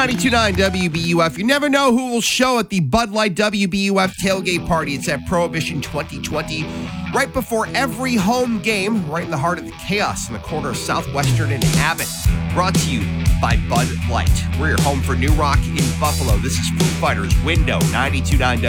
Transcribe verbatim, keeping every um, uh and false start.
ninety-two point nine W B U F. You never know who will show at the Bud Light W B U F tailgate party. It's at Prohibition twenty twenty, right before every home game, right in the heart of the chaos in the corner of Southwestern and Abbott. Brought to you by Bud Light. We're your home for new rock in Buffalo. This is Foo Fighters' Window, ninety-two point nine